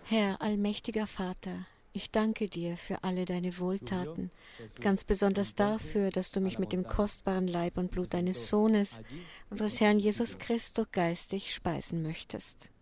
Herr, allmächtiger Vater, ich danke dir für alle deine Wohltaten, ganz besonders dafür, dass du mich mit dem kostbaren Leib und Blut deines Sohnes, unseres Herrn Jesus Christus, geistig speisen möchtest.